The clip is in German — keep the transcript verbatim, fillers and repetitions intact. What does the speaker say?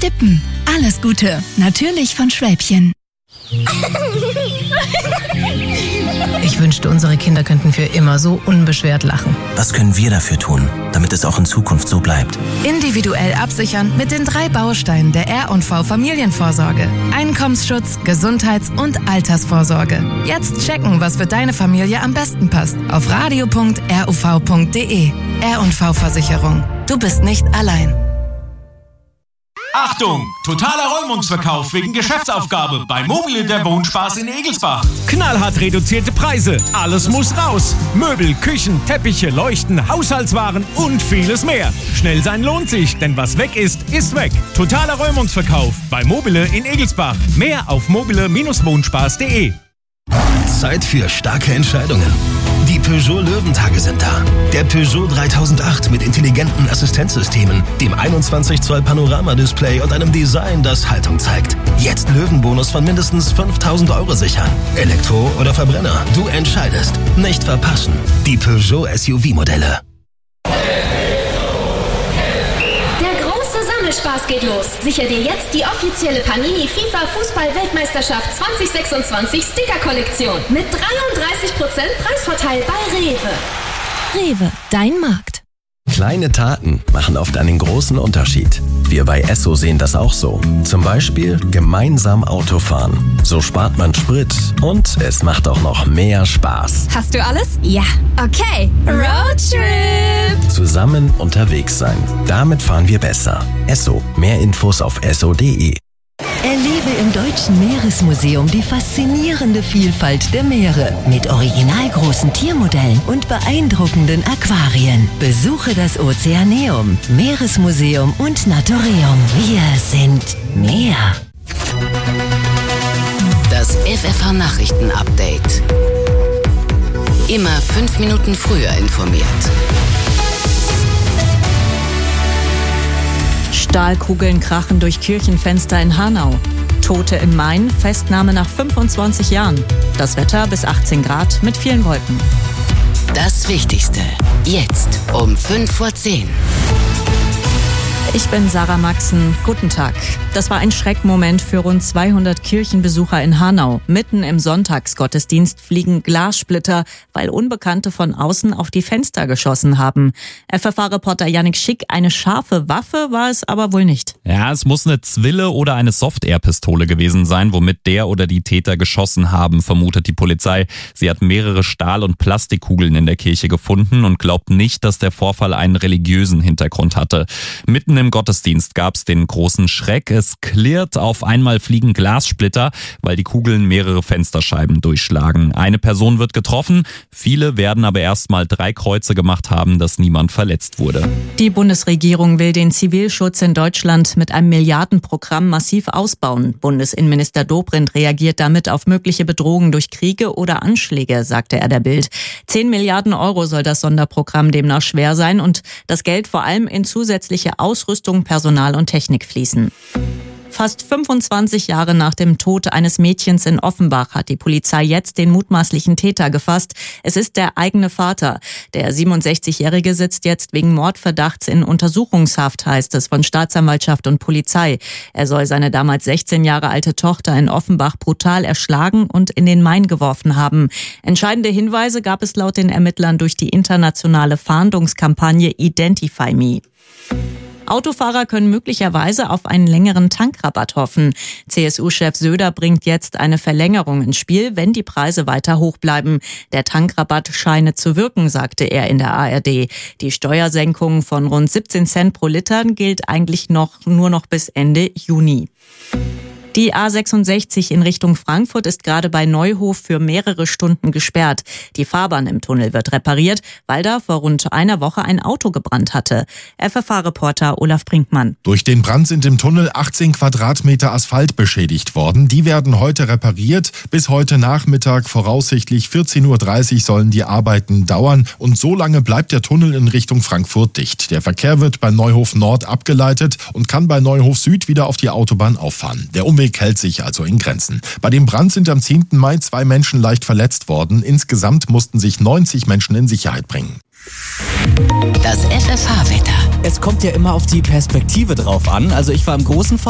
Dippen. Alles Gute. Natürlich von Schwäbchen. Ich wünschte, unsere Kinder könnten für immer so unbeschwert lachen. Was können wir dafür tun, damit es auch in Zukunft so bleibt? Individuell absichern mit den drei Bausteinen der R und V Familienvorsorge. Einkommensschutz, Gesundheits- und Altersvorsorge. Jetzt checken, was für deine Familie am besten passt. Auf radio punkt r u v punkt d e. R und V Versicherung. Du bist nicht allein. Achtung! Totaler Räumungsverkauf wegen Geschäftsaufgabe bei Mobile der Wohnspaß in Egelsbach. Knallhart reduzierte Preise. Alles muss raus. Möbel, Küchen, Teppiche, Leuchten, Haushaltswaren und vieles mehr. Schnell sein lohnt sich, denn was weg ist, ist weg. Totaler Räumungsverkauf bei Mobile in Egelsbach. Mehr auf mobile Bindestrich wohnspaß punkt de. Zeit für starke Entscheidungen. Die Peugeot Löwentage sind da. Der Peugeot dreitausendacht mit intelligenten Assistenzsystemen, dem einundzwanzig Zoll Panorama-Display und einem Design, das Haltung zeigt. Jetzt Löwenbonus von mindestens fünftausend Euro sichern. Elektro oder Verbrenner, du entscheidest. Nicht verpassen. Die Peugeot S U V-Modelle. Spaß geht los. Sicher dir jetzt die offizielle Panini FIFA Fußball-Weltmeisterschaft zwanzig sechsundzwanzig Sticker-Kollektion mit dreiunddreißig Prozent Preisvorteil bei Rewe. Rewe, dein Markt. Kleine Taten machen oft einen großen Unterschied. Wir bei Esso sehen das auch so. Zum Beispiel gemeinsam Auto fahren. So spart man Sprit und es macht auch noch mehr Spaß. Hast du alles? Ja. Okay. Roadtrip. Zusammen unterwegs sein. Damit fahren wir besser. Esso. Mehr Infos auf esso punkt de. Erlebe im Deutschen Meeresmuseum die faszinierende Vielfalt der Meere mit originalgroßen Tiermodellen und beeindruckenden Aquarien. Besuche das Ozeaneum, Meeresmuseum und Naturium. Wir sind Meer. Das F F H-Nachrichten-Update. Immer fünf Minuten früher informiert. Stahlkugeln krachen durch Kirchenfenster in Hanau. Tote in Main, Festnahme nach fünfundzwanzig Jahren. Das Wetter bis achtzehn Grad mit vielen Wolken. Das Wichtigste. Jetzt um fünf vor zehn. Ich bin Sarah Maxen. Guten Tag. Das war ein Schreckmoment für rund zweihundert Kirchenbesucher in Hanau. Mitten im Sonntagsgottesdienst fliegen Glassplitter, weil Unbekannte von außen auf die Fenster geschossen haben. F F H-Reporter Yannick Schick, eine scharfe Waffe war es aber wohl nicht. Ja, es muss eine Zwille oder eine Soft-Air-Pistole gewesen sein, womit der oder die Täter geschossen haben, vermutet die Polizei. Sie hat mehrere Stahl- und Plastikkugeln in der Kirche gefunden und glaubt nicht, dass der Vorfall einen religiösen Hintergrund hatte. Mitten im Gottesdienst gab es den großen Schreck. Es klirrt, auf einmal fliegen Glassplitter, weil die Kugeln mehrere Fensterscheiben durchschlagen. Eine Person wird getroffen, viele werden aber erstmal drei Kreuze gemacht haben, dass niemand verletzt wurde. Die Bundesregierung will den Zivilschutz in Deutschland mit einem Milliardenprogramm massiv ausbauen. Bundesinnenminister Dobrindt reagiert damit auf mögliche Bedrohungen durch Kriege oder Anschläge, sagte er der Bild. Zehn Milliarden Euro soll das Sonderprogramm demnach schwer sein und das Geld vor allem in zusätzliche Ausrüstung, Personal und Technik fließen. Fast fünfundzwanzig Jahre nach dem Tod eines Mädchens in Offenbach hat die Polizei jetzt den mutmaßlichen Täter gefasst. Es ist der eigene Vater. Der siebenundsechzigjährige sitzt jetzt wegen Mordverdachts in Untersuchungshaft, heißt es von Staatsanwaltschaft und Polizei. Er soll seine damals sechzehn Jahre alte Tochter in Offenbach brutal erschlagen und in den Main geworfen haben. Entscheidende Hinweise gab es laut den Ermittlern durch die internationale Fahndungskampagne Identify Me. Autofahrer können möglicherweise auf einen längeren Tankrabatt hoffen. C S U-Chef Söder bringt jetzt eine Verlängerung ins Spiel, wenn die Preise weiter hoch bleiben. Der Tankrabatt scheine zu wirken, sagte er in der A R D. Die Steuersenkung von rund siebzehn Cent pro Liter gilt eigentlich noch nur noch bis Ende Juni. Die A sechsundsechzig in Richtung Frankfurt ist gerade bei Neuhof für mehrere Stunden gesperrt. Die Fahrbahn im Tunnel wird repariert, weil da vor rund einer Woche ein Auto gebrannt hatte. F F H-Reporter Olaf Brinkmann. Durch den Brand sind im Tunnel achtzehn Quadratmeter Asphalt beschädigt worden. Die werden heute repariert. Bis heute Nachmittag, voraussichtlich vierzehn Uhr dreißig, sollen die Arbeiten dauern. Und so lange bleibt der Tunnel in Richtung Frankfurt dicht. Der Verkehr wird bei Neuhof Nord abgeleitet und kann bei Neuhof Süd wieder auf die Autobahn auffahren. Der Umweg hält sich also in Grenzen. Bei dem Brand sind am zehnten Mai zwei Menschen leicht verletzt worden. Insgesamt mussten sich neunzig Menschen in Sicherheit bringen. Das F F H-Wetter. Es kommt ja immer auf die Perspektive drauf an. Also ich war im großen